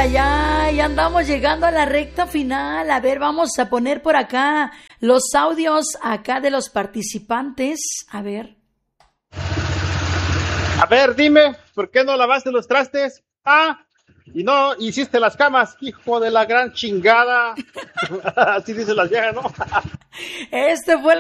ay, ay, ya andamos llegando a la recta final. A ver, vamos a poner por acá los audios acá de los participantes. A ver. A ver, dime, ¿por qué no lavaste los trastes? Y no hiciste las camas, hijo de la gran chingada. Así dicen las viejas, ¿no? Este fue el